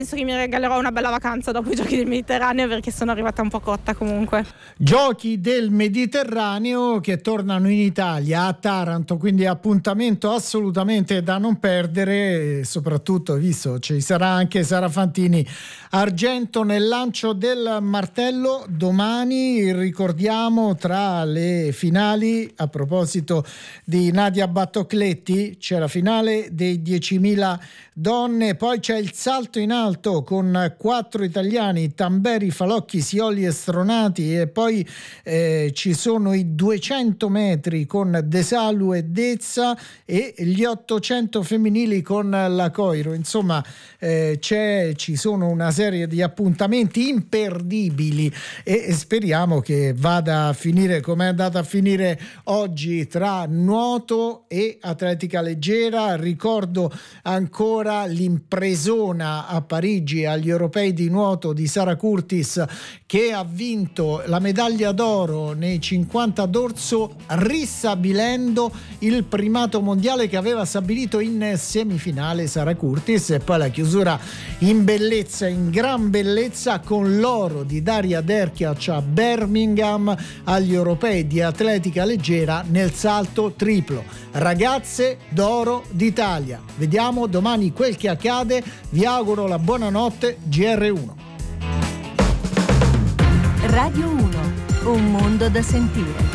Penso che mi regalerò una bella vacanza dopo i Giochi del Mediterraneo, perché sono arrivata un po' cotta comunque. Giochi del Mediterraneo che tornano in Italia, a Taranto, quindi appuntamento assolutamente da non perdere, soprattutto visto ci sarà anche Sara Fantini argento nel lancio del martello domani. Ricordiamo tra le finali, a proposito di Nadia Battocletti, c'è la finale dei 10.000 donne, poi c'è il salto in alto con 4 italiani, Tamberi, Falocchi, Sioli e Stronati, e poi ci sono i 200 metri con De Salu e Dezza e gli 800 femminili con la Coiro. Insomma, ci sono una serie di appuntamenti imperdibili e speriamo che vada a finire come è andata a finire oggi tra nuoto e atletica leggera. Ricordo ancora l'impresona a Parigi agli europei di nuoto di Sara Curtis, che ha vinto la medaglia d'oro nei 50 dorso, ristabilendo il primato mondiale che aveva stabilito in semifinale Sara Curtis, e poi la chiusura in bellezza, in gran bellezza, con l'oro di Daria Derkiac a Birmingham agli europei di atletica leggera nel salto triplo. Ragazze d'oro d'Italia. Vediamo domani quel che accade. Vi auguro la buonanotte. GR1 Radio 1, un mondo da sentire.